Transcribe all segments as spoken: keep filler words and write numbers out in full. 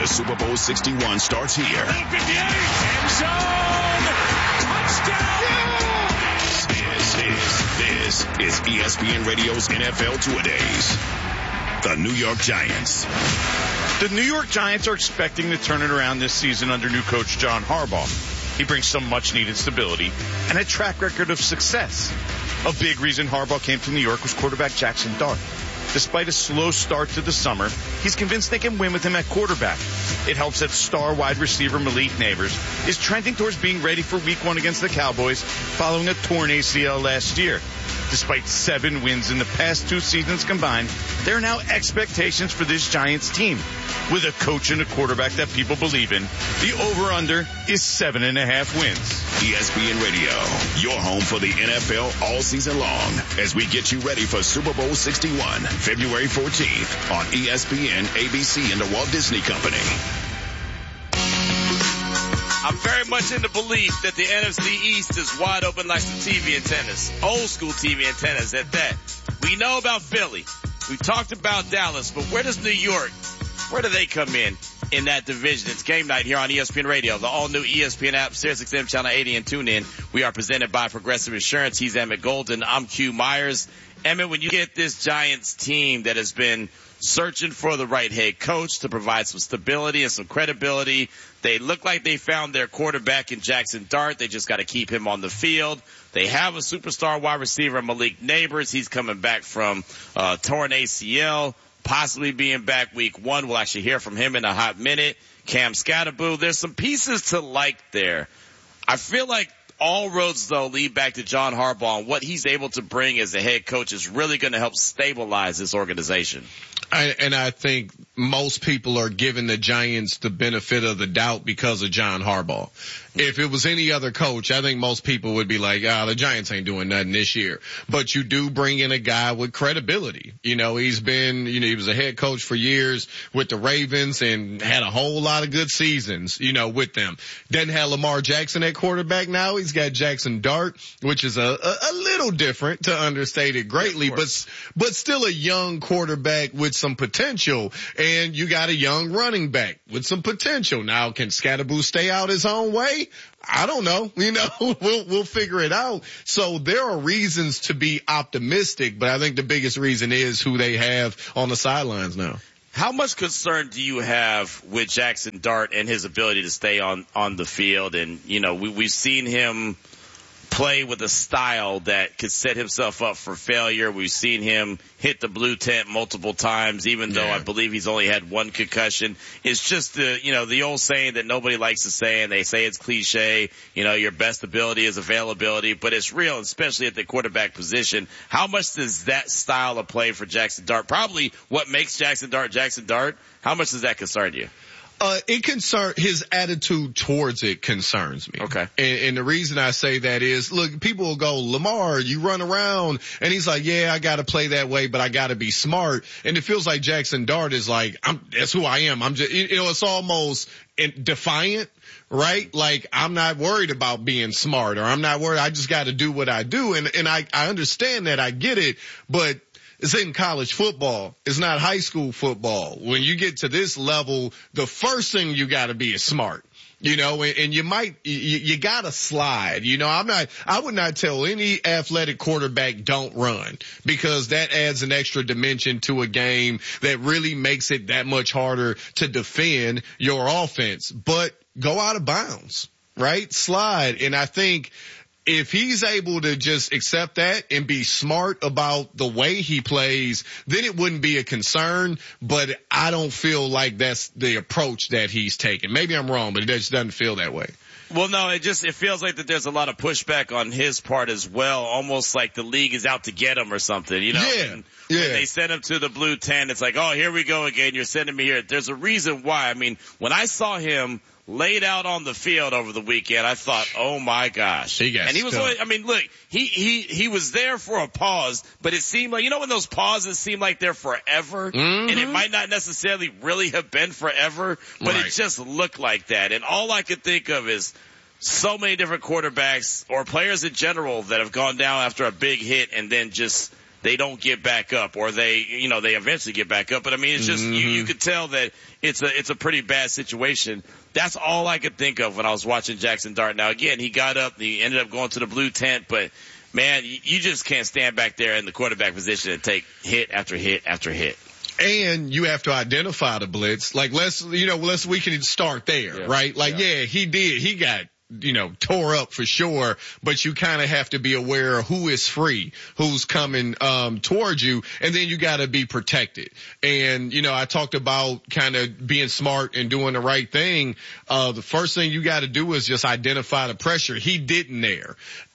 to Super Bowl sixty-one starts here. fifty-eight, end zone, touchdown! This, this, this is E S P N Radio's N F L Two-A-Days. The New York Giants. The New York Giants are expecting to turn it around this season under new coach John Harbaugh. He brings some much-needed stability and a track record of success. A big reason Harbaugh came to New York was quarterback Jackson Dart. Despite a slow start to the summer, he's convinced they can win with him at quarterback. It helps that star wide receiver Malik Nabers is trending towards being ready for week one against the Cowboys following a torn A C L last year. Despite seven wins in the past two seasons combined, there are now expectations for this Giants team. With a coach and a quarterback that people believe in, the over-under is seven and a half wins. E S P N Radio, your home for the N F L all season long, as we get you ready for Super Bowl sixty-one, February fourteenth on E S P N, A B C, and the Walt Disney Company. I'm very much in the belief that the N F C East is wide open like some T V antennas, old school T V antennas at that. We know about Philly. We talked about Dallas, but where does New York, where do they come in in that division? It's game night here on E S P N Radio, the all-new E S P N app, Sirius X M Channel eighty, and tune in. We are presented by Progressive Insurance. He's Emmett Golden. I'm Q Myers. Emmett, when you get this Giants team that has been searching for the right head coach to provide some stability and some credibility, they look like they found their quarterback in Jackson Dart. They just got to keep him on the field. They have a superstar wide receiver, Malik Nabers. He's coming back from uh torn A C L, possibly being back week one. We'll actually hear from him in a hot minute. Cam Scatterboo. There's some pieces to like there. I feel like all roads, though, lead back to John Harbaugh, and what he's able to bring as a head coach is really going to help stabilize this organization. I, and I think most people are giving the Giants the benefit of the doubt because of John Harbaugh. If it was any other coach, I think most people would be like, ah, oh, the Giants ain't doing nothing this year. But you do bring in a guy with credibility. You know, he's been, you know, he was a head coach for years with the Ravens and had a whole lot of good seasons, you know, with them. Doesn't have Lamar Jackson at quarterback now. He's got Jackson Dart, which is a, a, a little different, to understate it greatly, yeah, but, but still a young quarterback with some potential. And you got a young running back with some potential. Now, can Scatterboo stay out his own way? I don't know. You know, we'll, we'll figure it out. So there are reasons to be optimistic, but I think the biggest reason is who they have on the sidelines now. How much concern do you have with Jackson Dart and his ability to stay on, on the field? And, you know, we, we've seen him play with a style that could set himself up for failure. We've seen him hit the blue tent multiple times, even though yeah. I believe he's only had one concussion. It's just the, you know, the old saying that nobody likes to say, and they say it's cliche, you know, your best ability is availability, but it's real, especially at the quarterback position. How much does that style of play for Jackson Dart, probably what makes Jackson Dart Jackson Dart, how much does that concern you? Uh, it concern, his attitude towards it concerns me. Okay. And, and the reason I say that is, look, people will go, Lamar, you run around, and he's like, yeah, I gotta play that way, but I gotta be smart. And it feels like Jackson Dart is like, I'm, that's who I am. I'm just, you know, it's almost defiant, right? Like, I'm not worried about being smart, or I'm not worried, I just gotta do what I do. And, and I, I understand that, I get it, but it's in college football. It's not high school football. When you get to this level, the first thing you got to be is smart. You know, and, and you might, you, you gotta slide. You know, I'm not, I would not tell any athletic quarterback don't run, because that adds an extra dimension to a game that really makes it that much harder to defend your offense. But go out of bounds, right? Slide. And I think if he's able to just accept that and be smart about the way he plays, then it wouldn't be a concern. But I don't feel like that's the approach that he's taking. Maybe I'm wrong, but it just doesn't feel that way. Well, no, it just, it feels like that there's a lot of pushback on his part as well, almost like the league is out to get him or something, you know? Yeah. And yeah. when they send him to the blue tent, it's like, oh, here we go again. You're sending me here. There's a reason why. I mean, when I saw him laid out on the field over the weekend, I thought, oh my gosh. He got and he was, only, I mean, look, he, he, he was there for a pause, but it seemed like, you know, when those pauses seem like they're forever, mm-hmm. and it might not necessarily really have been forever, but right. it just looked like that. And all I could think of is so many different quarterbacks or players in general that have gone down after a big hit and then just they don't get back up, or they, you know, they eventually get back up. But I mean, it's just, mm-hmm. you, you could tell that it's a, it's a pretty bad situation. That's all I could think of when I was watching Jackson Dart. Now again, he got up, he ended up going to the blue tent, but man, you, you just can't stand back there in the quarterback position and take hit after hit after hit. And you have to identify the blitz. Like, let's, you know, let's, we can start there, yeah. right? Like, yeah. yeah, he did, he got, you know, tore up for sure, but you kind of have to be aware of who is free, who's coming, um, towards you, and then you got to be protected. And, you know, I talked about kind of being smart and doing the right thing. Uh, the first thing you got to do is just identify the pressure. He didn't there.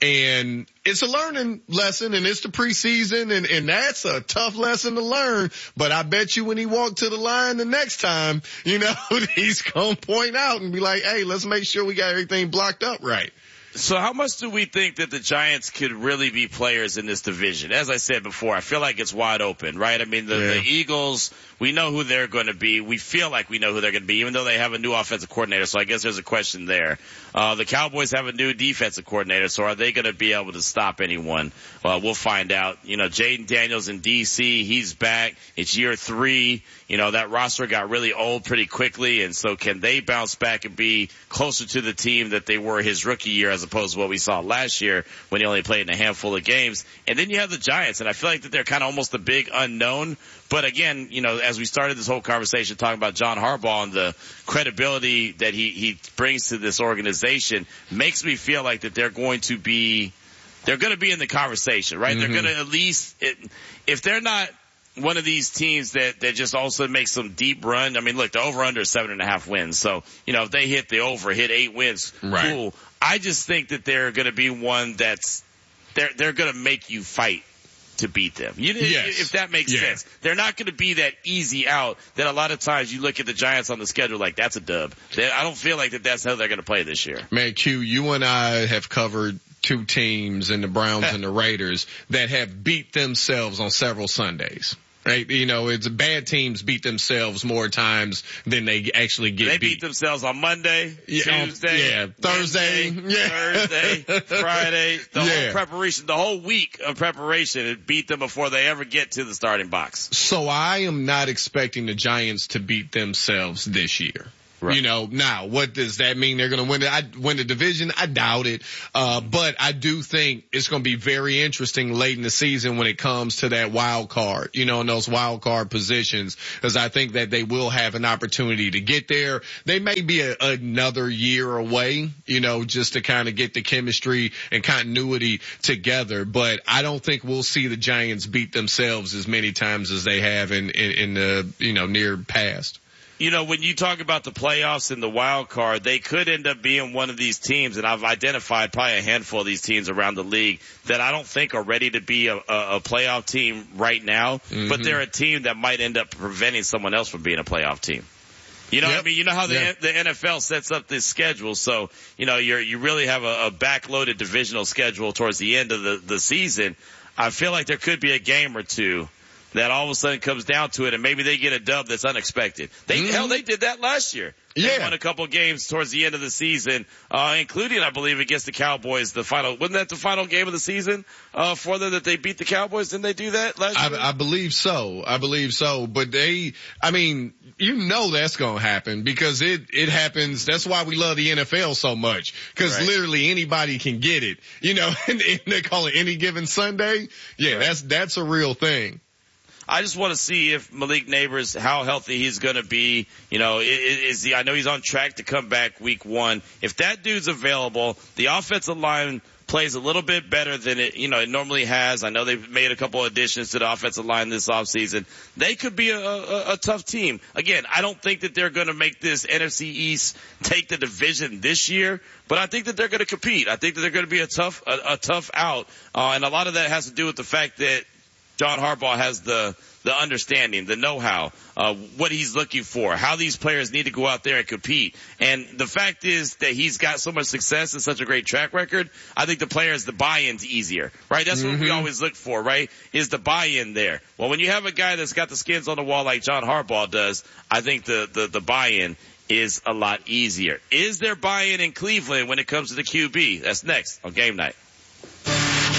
And it's a learning lesson, and it's the preseason, and, and that's a tough lesson to learn. But I bet you when he walked to the line the next time, you know, he's going to point out and be like, hey, let's make sure we got everything blocked up right. So how much do we think that the Giants could really be players in this division? As I said before, I feel like it's wide open, right? I mean, the, yeah. the Eagles, we know who they're going to be. We feel like we know who they're going to be, even though they have a new offensive coordinator. So I guess there's a question there. Uh, the Cowboys have a new defensive coordinator. So are they going to be able to stop anyone? Well, we'll find out. You know, Jaden Daniels in D C, he's back. It's year three. You know, that roster got really old pretty quickly. And so can they bounce back and be closer to the team that they were his rookie year as opposed to what we saw last year when he only played in a handful of games? And then you have the Giants, and I feel like that they're kind of almost a big unknown. But again, you know, as we started this whole conversation talking about John Harbaugh and the credibility that he, he brings to this organization, makes me feel like that they're going to be, they're going to be in the conversation, right? Mm-hmm. They're going to at least, if they're not one of these teams that, that just also makes some deep run. I mean, look, the over-under is seven and a half wins. So, you know, if they hit the over, hit eight wins, right. Cool. I just think that they're going to be one that's, they're, they're going to make you fight to beat them. You, yes. If that makes yeah. sense. They're not going to be that easy out that a lot of times you look at the Giants on the schedule like, that's a dub. They, I don't feel like that that's how they're going to play this year. Man, Q, you and I have covered two teams in the Browns and the Raiders that have beat themselves on several Sundays. Right, you know, it's bad teams beat themselves more times than they actually get they beat. They beat themselves on Monday, yeah, Tuesday, yeah, Thursday, Wednesday, yeah. Thursday, Friday. The yeah. whole preparation, the whole week of preparation, it beat them before they ever get to the starting box. So I am not expecting the Giants to beat themselves this year. Right. You know, now what does that mean? They're going to win the, I, win the division? I doubt it. Uh, but I do think it's going to be very interesting late in the season when it comes to that wild card, you know, in those wild card positions, because I think that they will have an opportunity to get there. They may be a, another year away, you know, just to kind of get the chemistry and continuity together. But I don't think we'll see the Giants beat themselves as many times as they have in, in, in the, you know, near past. You know, when you talk about the playoffs and the wild card, they could end up being one of these teams, and I've identified probably a handful of these teams around the league that I don't think are ready to be a, a, a playoff team right now, mm-hmm. but they're a team that might end up preventing someone else from being a playoff team. You know yep. what I mean? You know how the, yep. the N F L sets up this schedule, so, you know, you're, you really have a, a backloaded divisional schedule towards the end of the, the season. I feel like there could be a game or two that all of a sudden comes down to it, and maybe they get a dub that's unexpected. They mm-hmm. hell, they did that last year. They yeah. won a couple of games towards the end of the season, uh, including, I believe, against the Cowboys. The final wasn't that the final game of the season uh, for them that they beat the Cowboys? Didn't they do that last year? I, I believe so. I believe so. But they, I mean, you know that's gonna happen because it it happens. That's why we love the N F L so much, because right. literally anybody can get it. You know, and, and they call it any given Sunday. Yeah, right. that's that's a real thing. I just want to see if Malik Neighbors, how healthy he's going to be. You know, is he, I know he's on track to come back week one. If that dude's available, the offensive line plays a little bit better than it, you know, it normally has. I know they've made a couple of additions to the offensive line this offseason. They could be a, a, a tough team. Again, I don't think that they're going to make this N F C East take the division this year, but I think that they're going to compete. I think that they're going to be a tough, a, a tough out. Uh, and a lot of that has to do with the fact that John Harbaugh has the, the understanding, the know-how, uh, what he's looking for, how these players need to go out there and compete. And the fact is that he's got so much success and such a great track record. I think the players, the buy-in's easier, right? That's mm-hmm. what we always look for, right? Is the buy-in there. Well, when you have a guy that's got the skins on the wall like John Harbaugh does, I think the, the, the buy-in is a lot easier. Is there buy-in in Cleveland when it comes to the Q B? That's next on Game Night.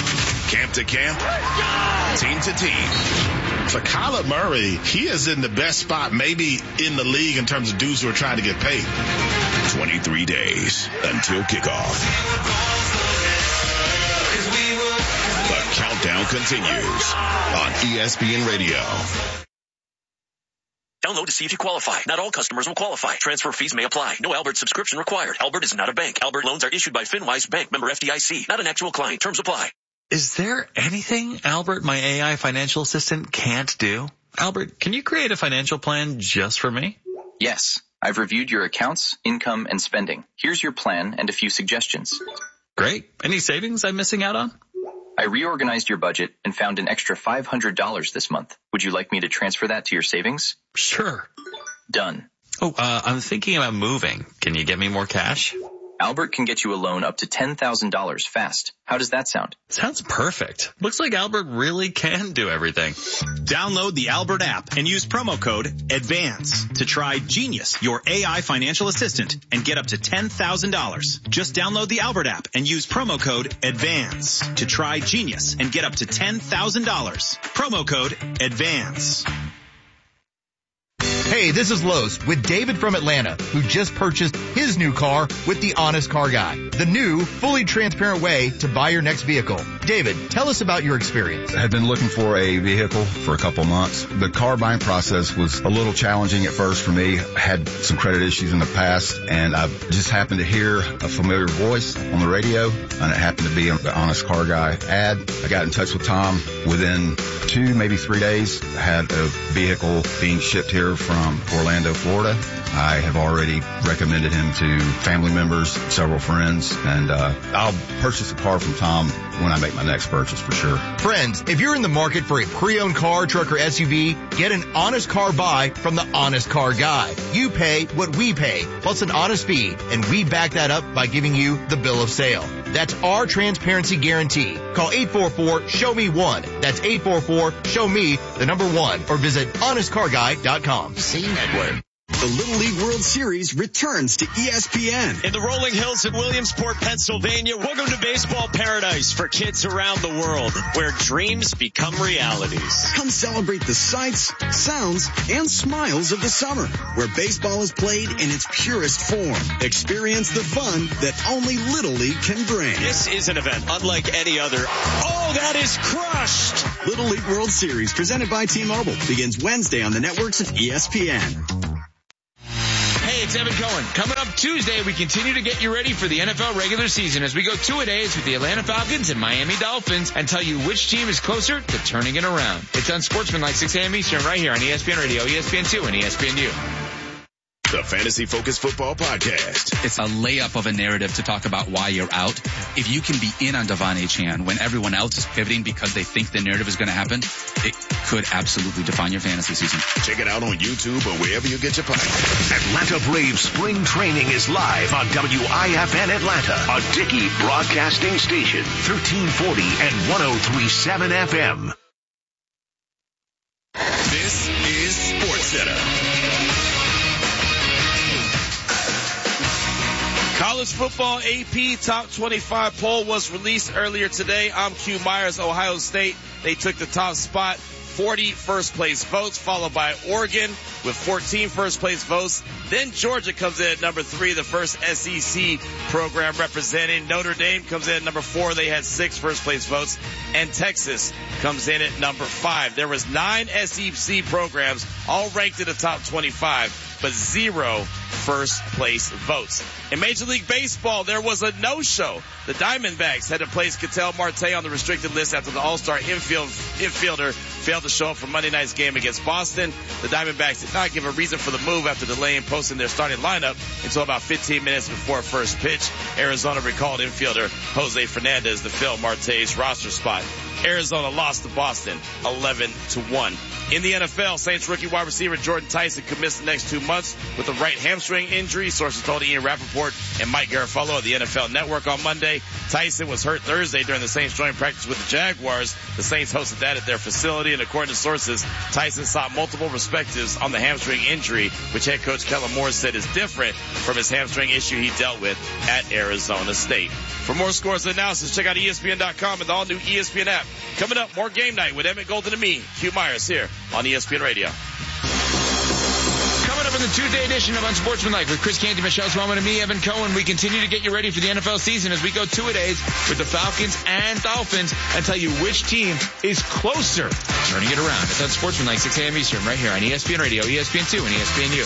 Camp to camp, team to team. For Kyler Murray, he is in the best spot maybe in the league in terms of dudes who are trying to get paid. twenty-three days until kickoff. The countdown continues on E S P N Radio. Download to see if you qualify. Not all customers will qualify. Transfer fees may apply. No Albert subscription required. Albert is not a bank. Albert loans are issued by FinWise Bank, member F D I C. Not an actual client. Terms apply. Is there anything Albert, my A I financial assistant, can't do? Albert, can you create a financial plan just for me? Yes. I've reviewed your accounts, income, and spending. Here's your plan and a few suggestions. Great. Any savings I'm missing out on? I reorganized your budget and found an extra five hundred dollars this month. Would you like me to transfer that to your savings? Sure. Done. Oh, uh, I'm thinking about moving. Can you get me more cash? Albert can get you a loan up to ten thousand dollars fast. How does that sound? Sounds perfect. Looks like Albert really can do everything. Download the Albert app and use promo code ADVANCE to try Genius, your A I financial assistant, and get up to ten thousand dollars. Just download the Albert app and use promo code ADVANCE to try Genius and get up to ten thousand dollars. Promo code ADVANCE. Hey, this is Los with David from Atlanta, who just purchased his new car with the Honest Car Guy, the new, fully transparent way to buy your next vehicle. David, tell us about your experience. I had been looking for a vehicle for a couple months. The car buying process was a little challenging at first for me. I had some credit issues in the past, and I just happened to hear a familiar voice on the radio, and it happened to be the Honest Car Guy ad. I got in touch with Tom. Within two, maybe three days, I had a vehicle being shipped here from From Orlando, Florida. I have already recommended him to family members, several friends, and uh, I'll purchase a car from Tom when I make my next purchase for sure. Friends, if you're in the market for a pre-owned car, truck, or S U V, get an honest car buy from the Honest Car Guy. You pay what we pay, plus an honest fee, and we back that up by giving you the bill of sale. That's our transparency guarantee. Call eight four four, show me one. That's eight four four, show me the number one, or visit honest car guy dot com. See Network. The Little League World Series returns to E S P N. In the rolling hills of Williamsport, Pennsylvania, welcome to baseball paradise for kids around the world, where dreams become realities. Come celebrate the sights, sounds, and smiles of the summer, where baseball is played in its purest form. Experience the fun that only Little League can bring. This is an event unlike any other. Oh, that is crushed! Little League World Series, presented by T-Mobile, begins Wednesday on the networks of E S P N. Hey, it's Evan Cohen. Coming up Tuesday, we continue to get you ready for the N F L regular season as we go two-a-days with the Atlanta Falcons and Miami Dolphins and tell you which team is closer to turning it around. It's Unsportsmanlike, six a.m. Eastern, right here on E S P N Radio, E S P N two, and E S P N U. The Fantasy Focus Football Podcast. It's a layup of a narrative to talk about why you're out. If you can be in on Devon Achane when everyone else is pivoting because they think the narrative is going to happen, it could absolutely define your fantasy season. Check it out on YouTube or wherever you get your podcasts. Atlanta Braves spring training is live on W I F N Atlanta, a Dickey broadcasting station, thirteen forty and one oh three point seven F M. This is SportsCenter. College football A P top twenty-five poll was released earlier today. I'm Q Myers, Ohio State. They took the top spot, forty first place votes, followed by Oregon with fourteen first place votes. Then Georgia comes in at number three, the first S E C program representing. Notre Dame comes in at number four. They had six first place votes. And Texas comes in at number five. There was nine S E C programs all ranked in the top twenty-five, but zero first place votes. In Major League Baseball, there was a no-show. The Diamondbacks had to place Ketel Marte on the restricted list after the All-Star infield, infielder failed to show up for Monday night's game against Boston. The Diamondbacks did not give a reason for the move after delaying posting their starting lineup until about fifteen minutes before first pitch. Arizona recalled infielder Jose Fernandez to fill Marte's roster spot. Arizona lost to Boston eleven to one. In the N F L, Saints rookie wide receiver Jordan Tyson could miss the next two months with a right hamstring injury. Sources told Ian Rappaport and Mike Garafolo of the N F L Network on Monday. Tyson was hurt Thursday during the Saints joint practice with the Jaguars. The Saints hosted that at their facility, and according to sources, Tyson sought multiple perspectives on the hamstring injury, which head coach Kellen Moore said is different from his hamstring issue he dealt with at Arizona State. For more scores and analysis, check out E S P N dot com and the all-new E S P N app. Coming up, more Game Night with Emmett Golden and me, Q Myers, here on E S P N Radio. Coming up in the Tuesday edition of Unsportsmanlike with Chris Canty, Michelle Swellman, and me, Evan Cohen, we continue to get you ready for the N F L season as we go two-a-days with the Falcons and Dolphins and tell you which team is closer to turning it around. It's Unsportsmanlike, six a.m. Eastern, right here on E S P N Radio, E S P N two, and E S P N U.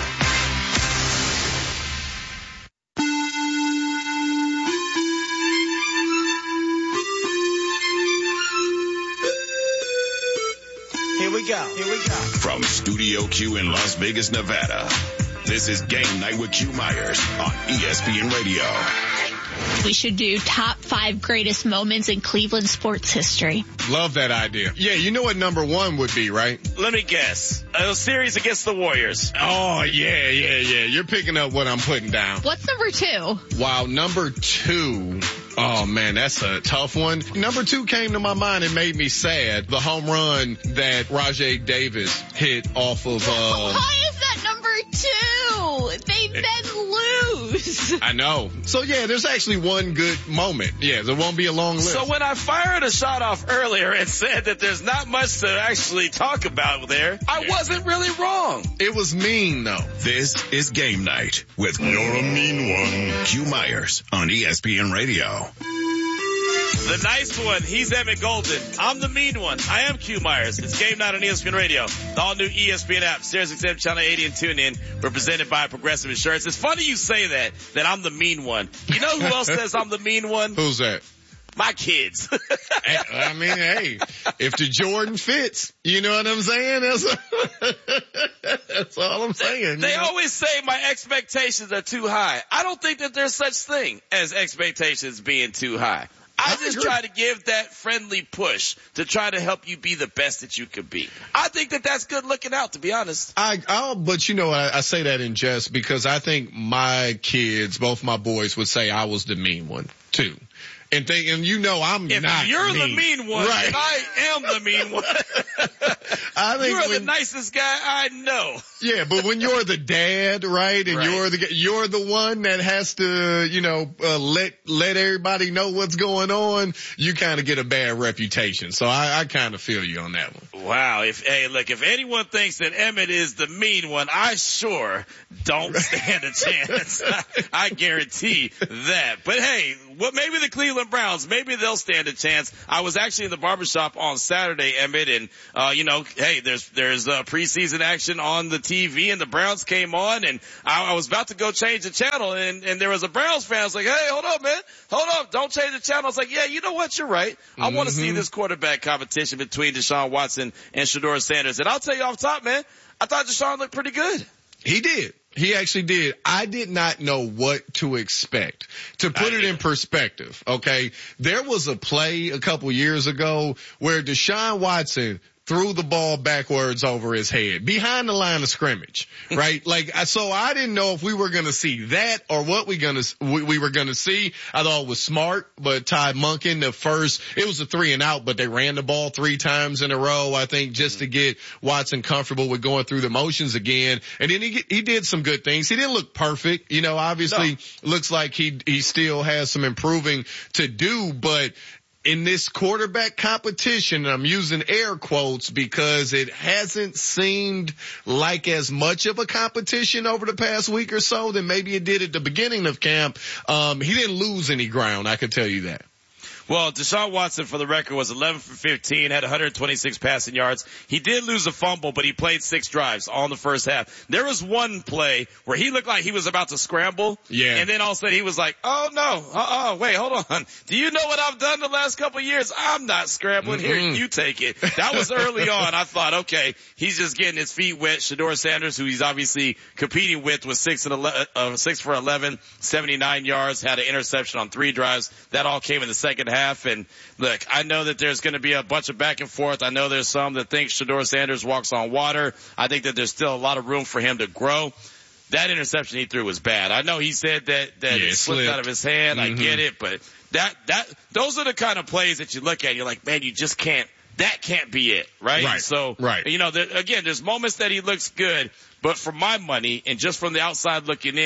Here we go. Here we go. From Studio Q in Las Vegas, Nevada, this is Game Night with Q Myers on E S P N Radio. We should do top five greatest moments in Cleveland sports history. Love that idea. Yeah, you know what number one would be, right? Let me guess. A series against the Warriors. Oh, yeah, yeah, yeah. You're picking up what I'm putting down. What's number two? Wow, number two. Oh, man, that's a tough one. Number two came to my mind and made me sad. The home run that Rajay Davis hit off of... Uh, Why is that number two? They then lose. I know. So, yeah, there's actually one good moment. Yeah, there won't be a long list. So when I fired a shot off earlier and said that there's not much to actually talk about there, I wasn't really wrong. It was mean, though. This is Game Night with You're a Mean One, Q Myers on E S P N Radio. The nice one, he's Emmett Golden. I'm the mean one. I am Q Myers. It's Game Night on E S P N Radio. The all-new E S P N app, Sirius X M Channel eighty and tune in. We're presented by Progressive Insurance. It's funny you say that, that I'm the mean one. You know who else says I'm the mean one? Who's that? My kids. I mean, hey, if the Jordan fits, you know what I'm saying? That's, that's all I'm saying. They, they know? always say my expectations are too high. I don't think that there's such thing as expectations being too high. I, I just agree. Try to give that friendly push to try to help you be the best that you could be. I think that that's good looking out, to be honest. I, I'll, but you know, I, I say that in jest because I think my kids, both my boys, would say I was the mean one too. And think, and you know I'm if not you're mean. the mean one, right. and I am the mean one. I think you're when, the nicest guy I know. Yeah, but when you're the dad, right, and right. you're the you're the one that has to, you know, uh, let let everybody know what's going on, you kind of get a bad reputation. So I, I kind of feel you on that one. Wow. If hey, look, if anyone thinks that Emmett is the mean one, I sure don't stand a chance. I guarantee that. But hey, what maybe the Cleveland Browns, maybe they'll stand a chance. I was actually in the barbershop on Saturday, Emmett, and, uh, you know, hey, there's, there's, uh, preseason action on the T V and the Browns came on and I, I was about to go change the channel and, and there was a Browns fan. I was like, hey, hold up, man. Hold up. Don't change the channel. I was like, yeah, you know what? You're right. I mm-hmm. want to see this quarterback competition between Deshaun Watson and Shedeur Sanders. And I'll tell you off top, man, I thought Deshaun looked pretty good. He did. He actually did. I did not know what to expect. To put it in perspective, okay, there was a play a couple years ago where Deshaun Watson threw the ball backwards over his head behind the line of scrimmage, right? Like, so I didn't know if we were going to see that or what we gonna, we, we were going to see. I thought it was smart, but Ty Monken, the first, it was a three and out, but they ran the ball three times in a row, I think, just to get Watson comfortable with going through the motions again. And then he, he did some good things. He didn't look perfect. You know, obviously no. looks like he, he still has some improving to do, but in this quarterback competition, and I'm using air quotes because it hasn't seemed like as much of a competition over the past week or so than maybe it did at the beginning of camp. Um, he didn't lose any ground, I can tell you that. Well, Deshaun Watson, for the record, was eleven for fifteen, had one hundred twenty-six passing yards. He did lose a fumble, but he played six drives all in the first half. There was one play where he looked like he was about to scramble. Yeah. And then all of a sudden he was like, oh no, uh-uh, wait, hold on. Do you know what I've done the last couple of years? I'm not scrambling. Mm-hmm. Here, you take it. That was early on. I thought, okay, he's just getting his feet wet. Shedeur Sanders, who he's obviously competing with, was six and eleven, uh, six for eleven, seventy-nine yards, had an interception on three drives. That all came in the second half. And look, I know that there's going to be a bunch of back and forth. I know there's some that think Shedeur Sanders walks on water. I think that there's still a lot of room for him to grow. That interception he threw was bad. I know he said that, that yeah, it slipped, slipped out of his hand. Mm-hmm. I get it, but that, that, those are the kind of plays that you look at and you're like, man, you just can't, that can't be it, right? Right. So, right. you know, there, again, there's moments that he looks good, but for my money and just from the outside looking in,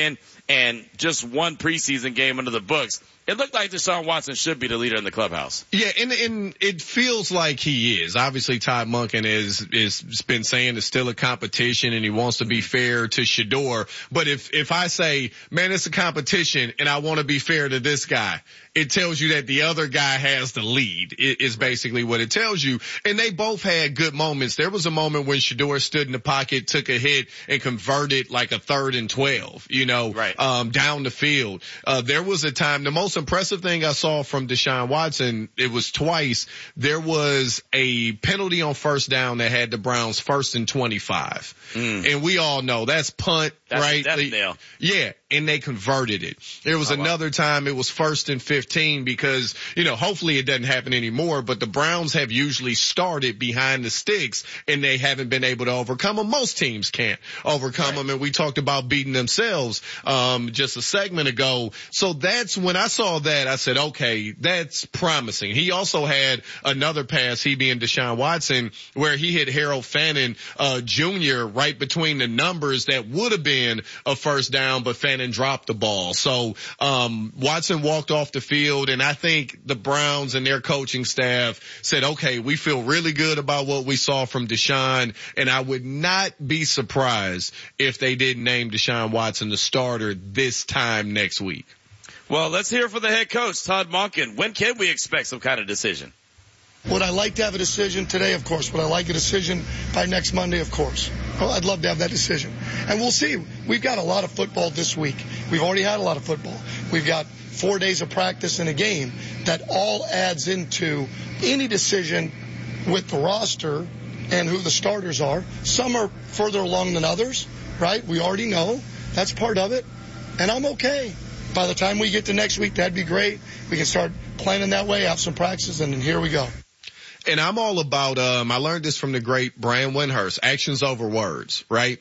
and just one preseason game under the books, it looked like Deshaun Watson should be the leader in the clubhouse. Yeah, and, and it feels like he is. Obviously, Todd Monken is is been saying it's still a competition, and he wants to be fair to Shedeur. But if if I say, man, it's a competition, and I want to be fair to this guy, it tells you that the other guy has the lead, is basically what it tells you. And they both had good moments. There was a moment when Shedeur stood in the pocket, took a hit, and converted like a third and twelve, you know, right. um, down the field. Uh, there was a time, the most impressive thing I saw from Deshaun Watson, it was twice, there was a penalty on first down that had the Browns first and twenty-five. Mm. And we all know that's punt, that's right? A death nail. Yeah. And they converted it. There was oh, another wow. time it was first and fifteen because, you know, hopefully it doesn't happen anymore, but the Browns have usually started behind the sticks and they haven't been able to overcome them. Most teams can't overcome right. them. And we talked about beating themselves, um, just a segment ago. So that's when I saw that, I said, okay, that's promising. He also had another pass, he being Deshaun Watson, where he hit Harold Fannin, uh, Junior right between the numbers that would have been a first down, but Fannin dropped the ball. So, um, Watson walked off the field, and I think the Browns and their coaching staff said, okay, we feel really good about what we saw from Deshaun, and I would not be surprised if they didn't name Deshaun Watson the starter this time next week. Well, let's hear from the head coach, Todd Monken. When can we expect some kind of decision? Would I like to have a decision today? Of course. Would I like a decision by next Monday? Of course. Well, I'd love to have that decision. And we'll see. We've got a lot of football this week. We've already had a lot of football. We've got four days of practice in a game that all adds into any decision with the roster and who the starters are. Some are further along than others, right? We already know. That's part of it. And I'm okay. By the time we get to next week, that'd be great. We can start planning that way, have some practices, and then here we go. And I'm all about, um, I learned this from the great Brian Windhurst, actions over words, right?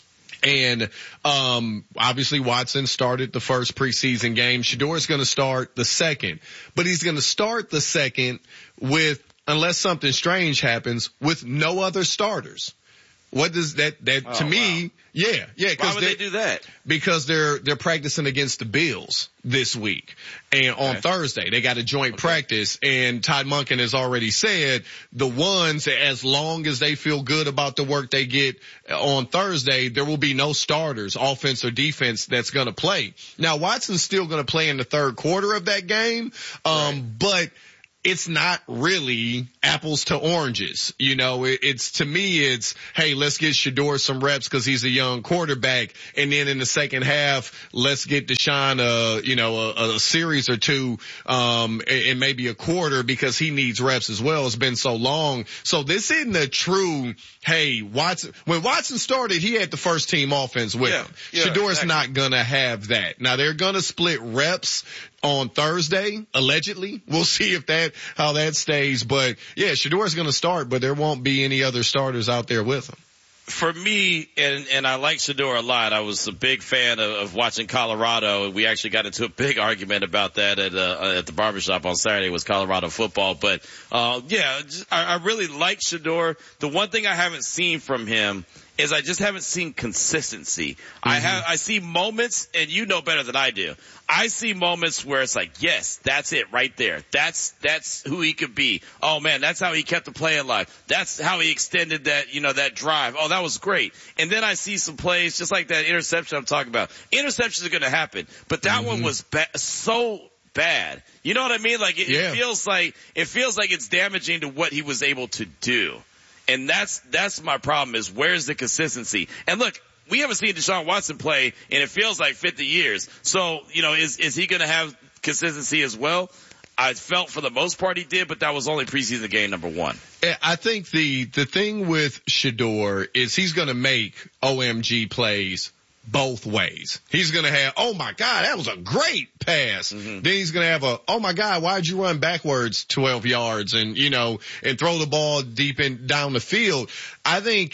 And, um, obviously Watson started the first preseason game. Shedeur is going to start the second, but he's going to start the second with, unless something strange happens, with no other starters. What does that, that oh, to me, wow. yeah, yeah. Why would they do that? Because they're, they're practicing against the Bills this week. And on okay. Thursday, they got a joint okay. practice. And Todd Monken has already said the ones, as long as they feel good about the work they get on Thursday, there will be no starters, offense or defense, that's going to play. Now, Watson's still going to play in the third quarter of that game. Um, right. but it's not really apples to oranges. You know, it, it's, to me, it's, hey, let's get Shedeur some reps because he's a young quarterback. And then in the second half, let's get Deshaun a, you know, a, a series or two, um, and, and maybe a quarter because he needs reps as well. It's been so long. So this isn't a true, hey, Watson, when Watson started, he had the first team offense with yeah, him. Yeah, Shedeur's exactly. not going to have that. Now they're going to split reps on Thursday, allegedly. We'll see if that, how that stays. But yeah, Shedeur's going to start, but there won't be any other starters out there with him. For me, and, and I like Shedeur a lot. I was a big fan of, of watching Colorado, and we actually got into a big argument about that at, uh, at the barbershop on Saturday was Colorado football. But, uh, yeah, just, I, I really like Shedeur. The one thing I haven't seen from him is I just haven't seen consistency. Mm-hmm. I have, I see moments, and you know better than I do. I see moments where it's like, yes, that's it right there. That's, that's who he could be. Oh man, that's how he kept the play alive. That's how he extended that, you know, that drive. Oh, that was great. And then I see some plays just like that interception I'm talking about. Interceptions are going to happen, but that mm-hmm. one was ba- so bad. You know what I mean? Like it, yeah. it feels like, it feels like it's damaging to what he was able to do. And that's, that's my problem is where's the consistency? And look, we haven't seen Deshaun Watson play and it feels like fifty years. So, you know, is, is he going to have consistency as well? I felt for the most part he did, but that was only preseason game number one. I think the, the thing with Shedeur is he's going to make O M G plays both ways. He's going to have, oh my God, that was a great pass. Mm-hmm. Then he's going to have a, oh my God, why'd you run backwards twelve yards and, you know, and throw the ball deep in down the field? I think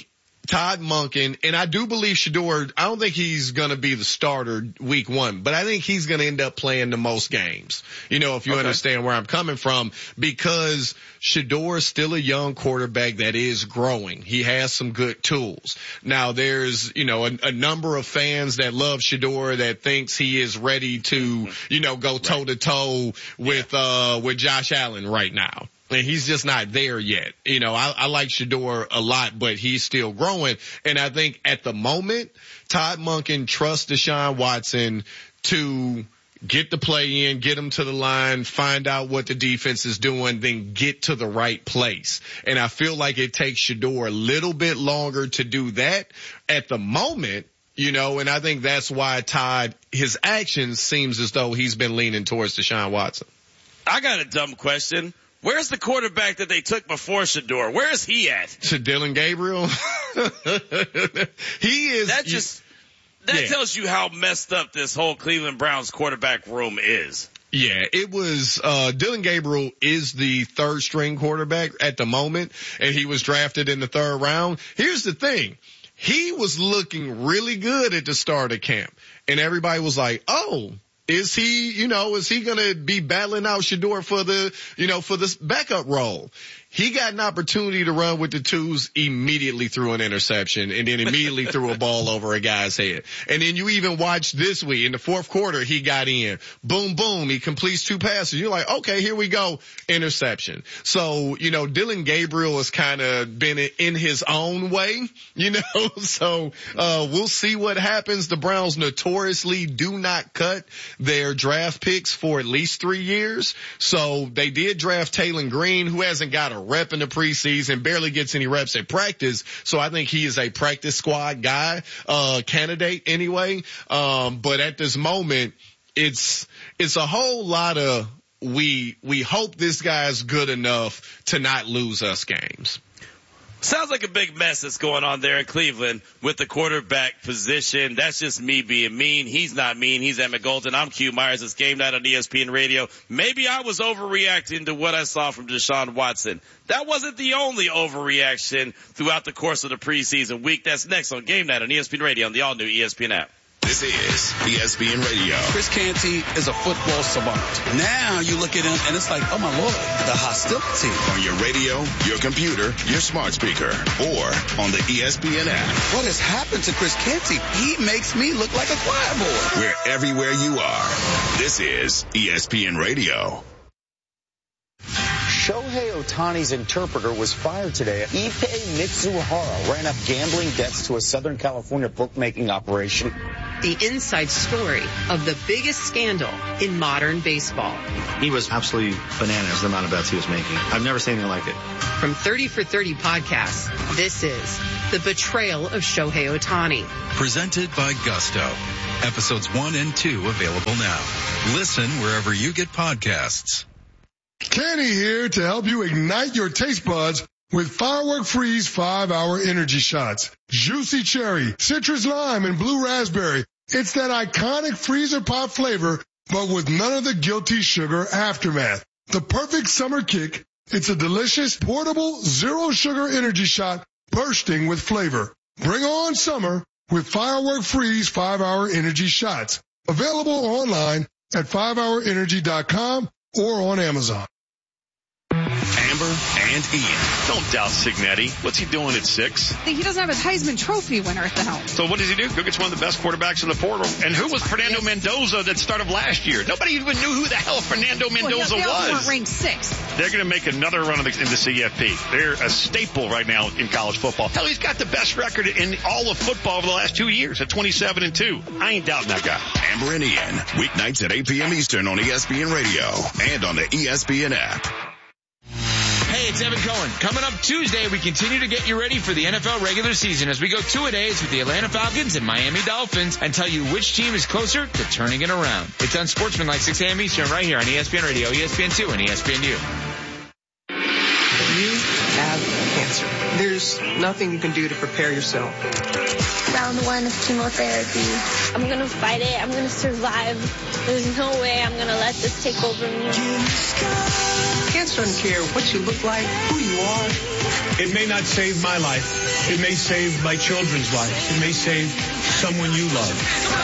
Todd Monken, and I do believe Shedeur, I don't think he's going to be the starter week one, but I think he's going to end up playing the most games. You know, if you okay. understand where I'm coming from, because Shedeur is still a young quarterback that is growing. He has some good tools. Now there's, you know, a, a number of fans that love Shedeur that thinks he is ready to, you know, go toe to toe with, uh, with Josh Allen right now. And he's just not there yet. You know, I, I like Shedeur a lot, but he's still growing. And I think at the moment, Todd Monken trusts Deshaun Watson to get the play in, get him to the line, find out what the defense is doing, then get to the right place. And I feel like it takes Shedeur a little bit longer to do that at the moment. You know, and I think that's why Todd, his actions seems as though he's been leaning towards Deshaun Watson. I got a dumb question. Where's the quarterback that they took before Shedeur? Where is he at? To Dylan Gabriel. He is. That just, that yeah. tells you how messed up this whole Cleveland Browns quarterback room is. Yeah, it was, uh, Dylan Gabriel is the third string quarterback at the moment, and he was drafted in the third round. Here's the thing. He was looking really good at the start of camp, and everybody was like, oh, is he, you know, is he going to be battling out Shedeur for the, you know, for this backup role? He got an opportunity to run with the twos, immediately threw an interception, and then immediately threw a ball over a guy's head. And then you even watch this week, in the fourth quarter, he got in. Boom, boom, he completes two passes. You're like, okay, here we go, interception. So, you know, Dylan Gabriel has kind of been in his own way, you know, so uh we'll see what happens. The Browns notoriously do not cut their draft picks for at least three years. So they did draft Taylor Green, who hasn't got a rep in the preseason, barely gets any reps at practice. So I think he is a practice squad guy, uh, candidate anyway. Um, but at this moment, it's, it's a whole lot of, we, we hope this guy's good enough to not lose us games. Sounds like a big mess that's going on there in Cleveland with the quarterback position. That's just me being mean. He's not mean. He's Emmett Golden. I'm Q Myers. It's Game Night on E S P N Radio. Maybe I was overreacting to what I saw from Deshaun Watson. That wasn't the only overreaction throughout the course of the preseason week. That's next on Game Night on E S P N Radio on the all-new E S P N app. This is E S P N Radio. Chris Canty is a football savant. Now you look at him and it's like, oh my Lord, the hostility. On your radio, your computer, your smart speaker, or on the E S P N app. What has happened to Chris Canty? He makes me look like a choir boy. We're everywhere you are. This is E S P N Radio. Shohei Ohtani's interpreter was fired today. Ippei Mitsuhara ran up gambling debts to a Southern California bookmaking operation. The inside story of the biggest scandal in modern baseball. He was absolutely bananas, the amount of bets he was making. I've never seen anything like it. From thirty for thirty podcasts, this is The Betrayal of Shohei Ohtani. Presented by Gusto. Episodes one and two available now. Listen wherever you get podcasts. Kenny here to help you ignite your taste buds with Firework Freeze five hour energy shots. Juicy cherry, citrus lime, and blue raspberry. It's that iconic freezer pop flavor, but with none of the guilty sugar aftermath. The perfect summer kick. It's a delicious, portable, zero sugar energy shot bursting with flavor. Bring on summer with Firework Freeze five hour energy shots. Available online at five hour energy dot com or on Amazon. Amber and Ian. Don't doubt Cignetti. What's he doing at six? He doesn't have a Heisman Trophy winner at the helm. So what does he do? Go get one of the best quarterbacks in the portal. And who was Fernando Mendoza that started last year? Nobody even knew who the hell Fernando Mendoza well, yeah, they was. Weren't ranked sixth. They're going to make another run in the, in the C F P. They're a staple right now in college football. Hell, he's got the best record in all of football over the last two years at twenty-seven and two. I ain't doubting that guy. Amber and Ian, weeknights at eight p.m. Eastern on E S P N Radio and on the E S P N app. Hey, it's Evan Cohen. Coming up Tuesday, we continue to get you ready for the N F L regular season as we go two-a-days with the Atlanta Falcons and Miami Dolphins and tell you which team is closer to turning it around. It's on Sportsmanlike six a.m. Eastern right here on E S P N Radio, E S P N two, and E S P N U. You have cancer. cancer. There's nothing you can do to prepare yourself. Round one of chemotherapy. I'm going to fight it. I'm going to survive. There's no way I'm going to let this take over me. Cancer doesn't care what you look like, who you are. It may not save my life. It may save my children's lives. It may save someone you love.